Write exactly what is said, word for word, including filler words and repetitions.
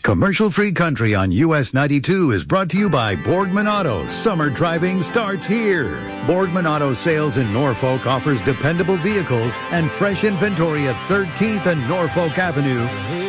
Commercial-free country on U S ninety-two is brought to you by Borgman Auto. Summer driving starts here. Borgman Auto Sales in Norfolk offers dependable vehicles and fresh inventory at thirteenth and Norfolk Avenue.